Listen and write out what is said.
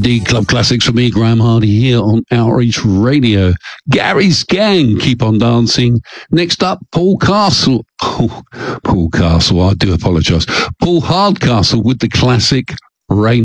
indeed. Club Classics for me, Graham Hardy, here on Outreach Radio. Gary's Gang, keep on dancing. Next up, Paul Castle. Oh, Paul Castle, I do apologise. Paul Hardcastle with the classic Rain